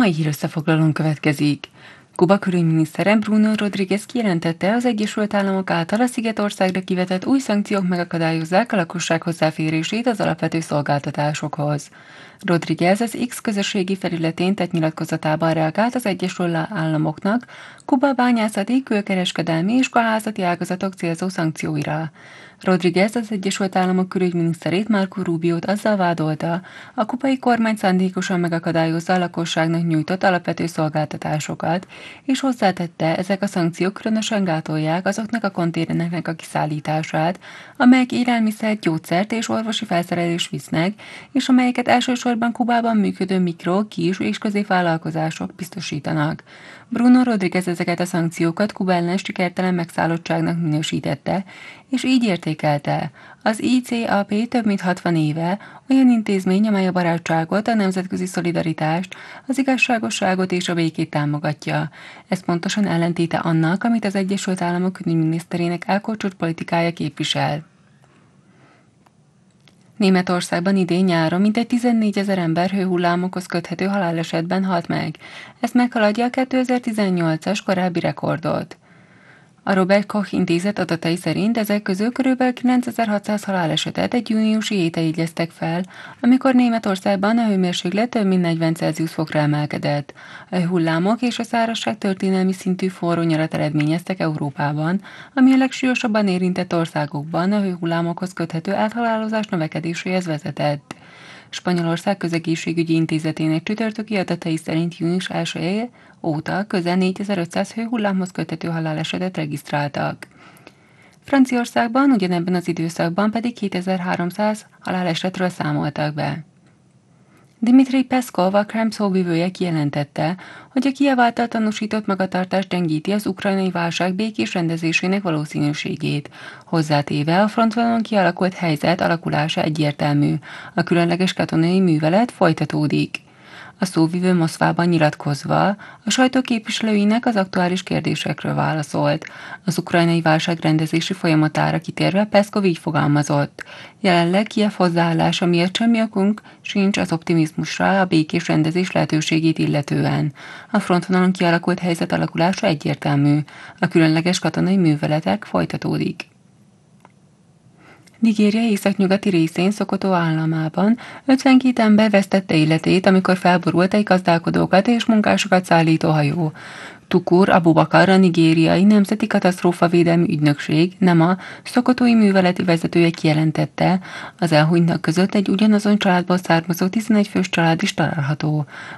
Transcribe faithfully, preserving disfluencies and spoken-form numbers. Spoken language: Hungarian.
mai hírösszefoglalón következik. Kuba külügyminisztere Bruno Rodriguez kijelentette, az Egyesült Államok által a Szigetországra kivetett új szankciók megakadályozzák a lakosság hozzáférését az alapvető szolgáltatásokhoz. Rodriguez az X közösségi felületén tett nyilatkozatában reagált az Egyesült Államoknak Kuba bányászati, külkereskedelmi és galázati ágazatok célzó szankcióira. Rodriguez az Egyesült Államok külügyminiszterét Marco Rubiót azzal vádolta, a kubai kormány szándékosan megakadályozza a lakosságnak nyújtott alapvető szolgáltatásokat, és hozzátette, ezek a szankciók különösen gátolják azoknak a konténereknek a kiszállítását, amelyek élelmiszert, gyógyszert és orvosi felszerelést visznek, és amelyeket elsősorban Kubában működő mikro, kis és középvállalkozások biztosítanak. Bruno Rodriguez ezeket a szankciókat Kuba ellen sikertelen megszállottságnak minősítette, és így értékelte. Az I C A P több mint hatvan éve olyan intézmény, amely a barátságot, a nemzetközi szolidaritást, az igazságosságot és a békét támogatja. Ez pontosan ellentéte annak, amit az Egyesült Államok külügyminiszterének elkorcsolt politikája képvisel. Németországban idén nyáron mintegy tizennégyezer ember hőhullámokhoz köthető halálesetben halt meg. Ez meghaladja a kétezer-tizennyolcas korábbi rekordot. A Robert Koch intézet adatai szerint ezek közül kb. kilencezer-hatszáz halálesetet egy júniusi héten jegyeztek fel, amikor Németországban a hőmérséklet több mint negyven Celsius fokra emelkedett. A hullámok és a szárazság történelmi szintű forró nyarat eredményeztek Európában, ami a legsúlyosabban érintett országokban a hőhullámokhoz köthető áthalálozás növekedéséhez vezetett. Spanyolország közegészségügyi intézetének csütörtöki adatai szerint június elseje óta közel négyezer-ötszáz hőhullámhoz köthető halálesetet regisztráltak. Franciaországban ugyanebben az időszakban pedig kétezer-háromszáz halálesetről számoltak be. Dmitri Peszkov, a Kreml szóvivője kijelentette, hogy a Kijev által tanúsított magatartás gyengíti az ukrajnai válság békés rendezésének valószínűségét. Hozzátéve, a frontvonalon kialakult helyzet alakulása egyértelmű, a különleges katonai művelet folytatódik. A szóvivő Moszkvában nyilatkozva a sajtó képviselőinek az aktuális kérdésekről válaszolt. Az ukrajnai válság rendezési folyamatára kitérve Peszkov így fogalmazott. Jelenleg Kijev hozzáállása miatt semmi okunk sincs az optimizmusra a békés rendezés lehetőségét illetően. A frontvonalon kialakult helyzet alakulása egyértelmű. A különleges katonai műveletek folytatódik. Nigéria északnyugati részén Szokotó államában ötvenkét ember vesztette életét, amikor felborult egy gazdálkodókat és munkásokat szállító hajó. Tukur Abubakar, a nigériai Nemzeti Katasztrófavédelmi Ügynökség, NEMA szokotói műveleti vezetője kijelentette, az elhunytak között egy ugyanazon családból származó tizenegy fős család is található.